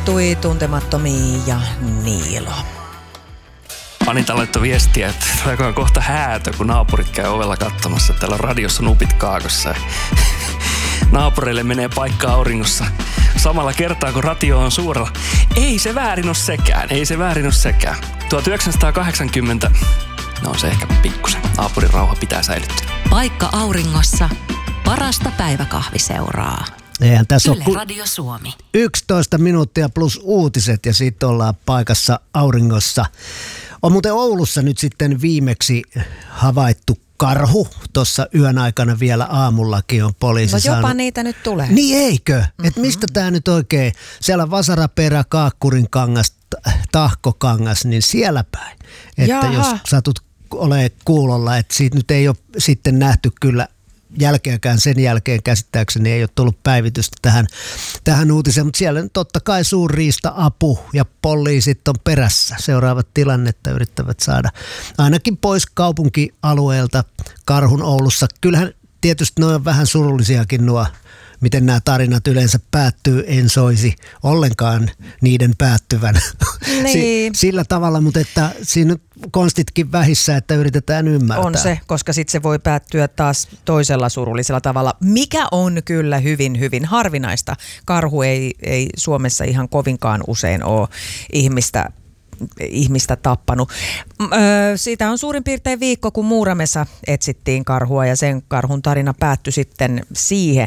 tapahtui Tuntemattomia ja Niilo. Anita laittoi viestiä, että tuleekohan kohta häätö, kun naapurit käy ovella katsomassa. Täällä on radiossa nupit kaakossa. Naapureille menee paikka auringossa samalla kertaa, kun radio on suurella. Ei se väärin ole sekään. 1980, no se ehkä pikkusen. Naapurin rauha pitää säilyttää. Paikka auringossa, parasta päiväkahviseuraa. Eihän tässä Yle Radio Suomi. 11 minuuttia plus uutiset ja sitten ollaan paikassa auringossa. On muuten Oulussa nyt sitten viimeksi havaittu karhu. Tuossa yön aikana vielä aamullakin on poliisi No jopa saanut. niitä nyt tulee. Niin eikö? Et mistä tämä nyt oikein? Siellä Vasaraperä, Kaakkurinkangas, Tahkokangas, niin siellä päin. Että Jaha. jos satut ole kuulolla, että siitä nyt ei ole sitten nähty kyllä jälkeenkään, sen jälkeen käsittääkseni ei ole tullut päivitystä tähän uutiseen, mutta siellä nyt totta kai suurriista-apu ja poliisit on perässä. Seuraavat tilannetta yrittävät saada ainakin pois kaupunkialueelta karhun Oulussa. Kyllähän tietysti ne on vähän surullisiakin nuo, miten nämä tarinat yleensä päättyy, en soisi ollenkaan niiden päättyvän Niin. sillä tavalla, mutta että siinä on konstitkin vähissä, että yritetään ymmärtää. On se, koska sitten se voi päättyä taas toisella surullisella tavalla, mikä on kyllä hyvin, hyvin harvinaista. Karhu ei Suomessa ihan kovinkaan usein ole ihmistä tappanut. Siitä on suurin piirtein viikko, kun Muuramessa etsittiin karhua ja sen karhun tarina päättyi sitten siihen.